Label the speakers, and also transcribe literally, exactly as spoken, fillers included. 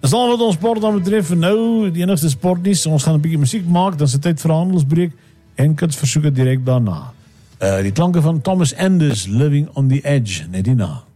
Speaker 1: Dis al wat ons sport dan betref. Vir nou, die enigste sport nie. Ons gaan 'n bietjie musiek maak, dan is dit tyd vir 'n handelsbreek en kits versoeke direk daarna. Uh, die klanke van Thomas Anders, Living on the Edge, net hierna.